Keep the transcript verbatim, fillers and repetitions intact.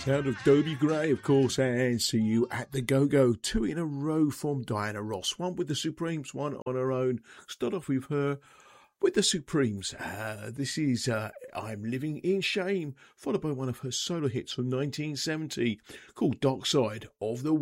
sound of Dobie Gray, of course, and See You at the Go-Go. Two in a row from Diana Ross. One with the Supremes, one on her own. Start off with her with the Supremes. Uh, this is uh, I'm Living in Shame, followed by one of her solo hits from nineteen seventy called Dark Side of the